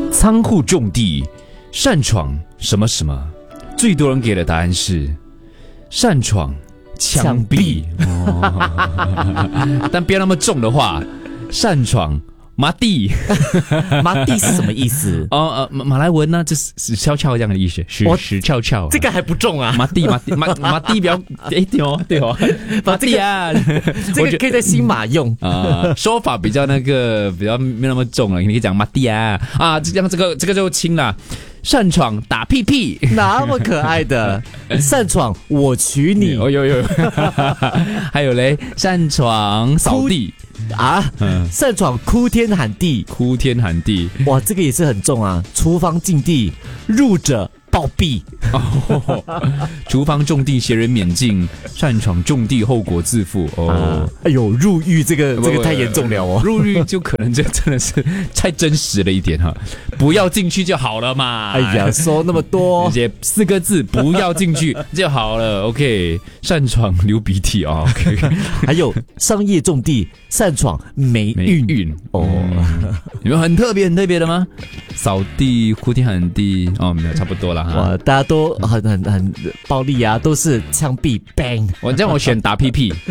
仓库种地，擅闯什么什么？最多人给的答案是擅闯枪毙。但不要那么重的话，擅闯麻地。 麻地是什么意思？ 马来文呢，就是死翘翘这样的意思，死翘翘。 这个还不重啊。 麻地比较对哦，麻地啊， 这个可以在新马用说法比较没有那么重了，你可以讲麻地啊，这样这个就轻了。擅闯打屁屁， 那么可爱的擅闯我娶你， 有，还有嘞，擅闯扫地擅闯哭天喊地，哇，这个也是很重啊！厨房禁地，入者暴毙。 厨房种地，闲人免进；擅闯种地，后果自负。 哎呦，入狱这个太严重了哦！ 入狱就可能这真的是太真实了一点哈，不要进去就好了嘛。 哎呀，说那么多， 这4个字，不要进去就好了。OK， 擅闯流鼻涕啊。OK， 还有商业种地，擅闯霉运哦。 有没有很特别的吗？扫地、哭天喊地没有，差不多了。 哇，大家都很暴力啊，都是枪毙 bang。 我选打屁屁，